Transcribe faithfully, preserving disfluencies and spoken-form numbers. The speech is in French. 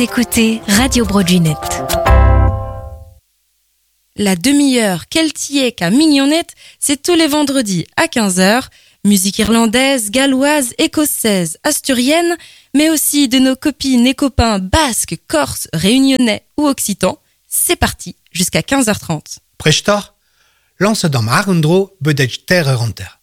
écoutez Radio Broadway. La demi-heure Keltiek à Mignonnette, c'est tous les vendredis à quinze heures. Musique irlandaise, galloise, écossaise, asturienne, mais aussi de nos copines et copains basques, corses, réunionnais ou occitans. C'est parti, jusqu'à quinze heures trente. Presta, lance dans Marundro, bedej terre renter.